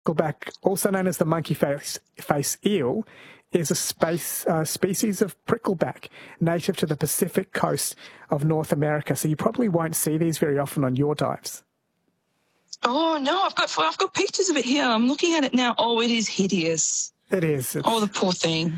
Pickleback, also known as the monkey face eel, is a species of prickleback native to the Pacific coast of North America. So you probably won't see these very often on your dives. Oh no, I've got pictures of it here. I'm looking at it now. Oh, it is hideous. It is. Oh, the poor thing.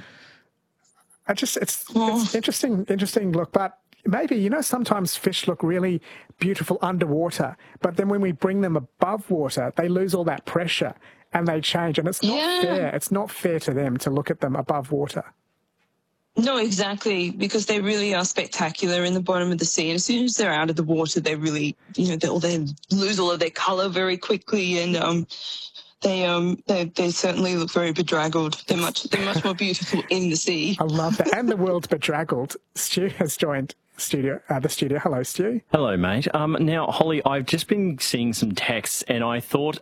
It's interesting look, but maybe, sometimes fish look really beautiful underwater, but then when we bring them above water, they lose all that pressure and they change, and it's not fair. It's not fair to them to look at them above water. No, exactly, because they really are spectacular in the bottom of the sea. And as soon as they're out of the water, they really, they lose all of their colour very quickly, and they certainly look very bedraggled. They're much more beautiful in the sea. I love that. And the world's bedraggled. Stu has joined the studio. Hello, Stu. Hello, mate. Now, Holly, I've just been seeing some texts, and I thought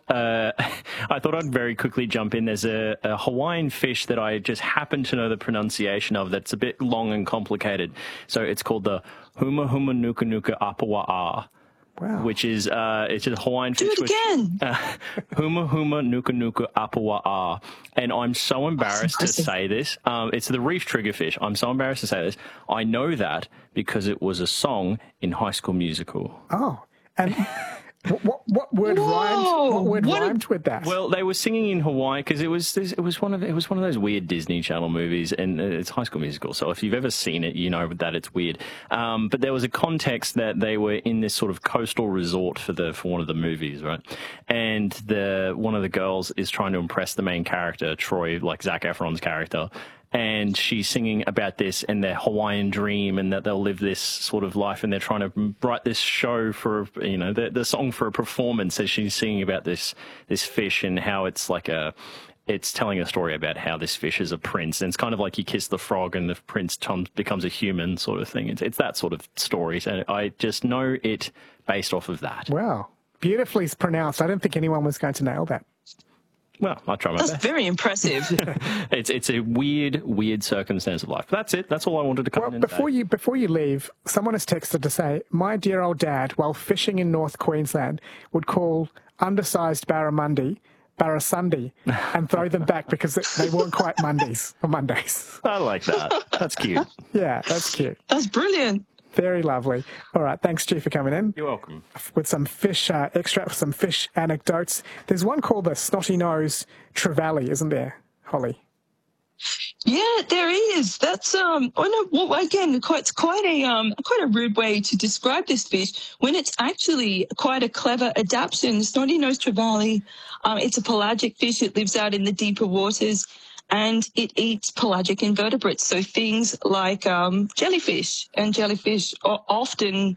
I'd very quickly jump in. There's a Hawaiian fish that I just happen to know the pronunciation of that's a bit long and complicated. So it's called the Huma Huma Nuka Nuka Apawa'a. Wow. Which is it's a Hawaiian fish. Do it again. Huma Huma Nuka Nuka Apawa'a. And I'm so embarrassed to say this. It's the reef triggerfish. I'm so embarrassed to say this. I know that because it was a song in High School Musical. Oh, and what word rhymed with that? Well, they were singing in Hawaii because it was one of those weird Disney Channel movies, and it's High School Musical. So if you've ever seen it, you know that it's weird. But there was a context that they were in this sort of coastal resort for one of the movies, right? And one of the girls is trying to impress the main character, Troy, like Zac Efron's character. And she's singing about this and their Hawaiian dream, and that they'll live this sort of life, and they're trying to write this show for, the song for a performance as she's singing about this fish and how it's it's telling a story about how this fish is a prince. And it's kind of like you kiss the frog and the prince becomes a human sort of thing. It's that sort of story. So I just know it based off of that. Wow. Beautifully pronounced. I didn't think anyone was going to nail that. Well, I try my best. That's very impressive. It's a weird circumstance of life. But that's it. That's all I wanted to come in. Before you leave, someone has texted to say, my dear old dad, while fishing in North Queensland, would call undersized barramundi barrasundi and throw them back because they weren't quite Mondays. I like that. That's cute. Yeah, that's cute. That's brilliant. Very lovely. All right, thanks, Stu, for coming in. You're welcome. With some fish extract, some fish anecdotes. There's one called the snotty nose trevally, isn't there, Holly? Yeah, there is. That's again, it's quite a rude way to describe this fish when it's actually quite a clever adaptation. The snotty nose trevally, it's a pelagic fish. It lives out in the deeper waters. And it eats pelagic invertebrates, so things like jellyfish. And jellyfish often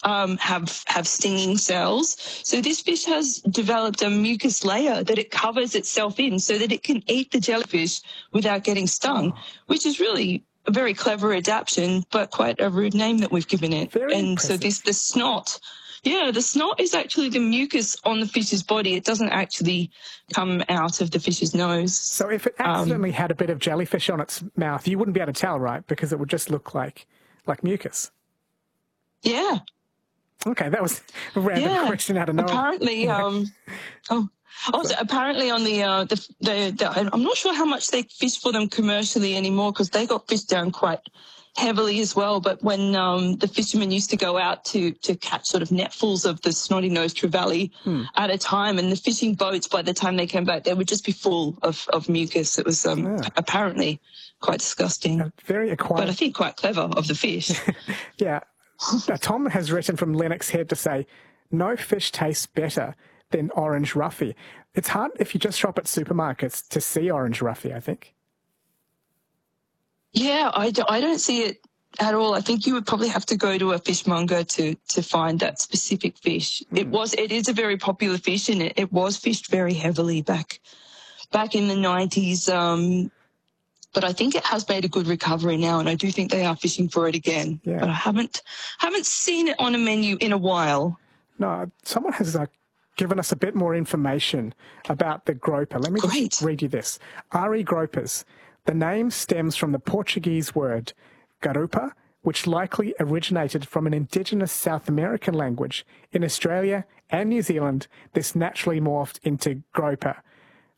have stinging cells. So this fish has developed a mucus layer that it covers itself in so that it can eat the jellyfish without getting stung, which is really a very clever adaptation, but quite a rude name that we've given it. Very impressive. So the snot. Yeah, the snot is actually the mucus on the fish's body. It doesn't actually come out of the fish's nose. So if it accidentally had a bit of jellyfish on its mouth, you wouldn't be able to tell, right? Because it would just look like mucus. Yeah. Okay, that was a random question out of nowhere. Apparently, apparently on the I'm not sure how much they fish for them commercially anymore because they got fished down quite heavily as well. But when the fishermen used to go out to catch sort of netfuls of the snotty-nosed trevally at a time, and the fishing boats, by the time they came back, they would just be full of mucus. It was apparently quite disgusting. Very acquired. But I think quite clever of the fish. Yeah. Tom has written from Lennox Head to say, no fish tastes better than orange roughy. It's hard if you just shop at supermarkets to see orange roughy, I think. Yeah, I don't see it at all. I think you would probably have to go to a fishmonger to find that specific fish. It is a very popular fish, and it was fished very heavily back in the 90s. But I think it has made a good recovery now, and I do think they are fishing for it again. Yeah. But I haven't seen it on a menu in a while. No, someone has given us a bit more information about the groper. Let me just read you this. Ari gropers. The name stems from the Portuguese word garupa, which likely originated from an indigenous South American language. In Australia and New Zealand, this naturally morphed into groper,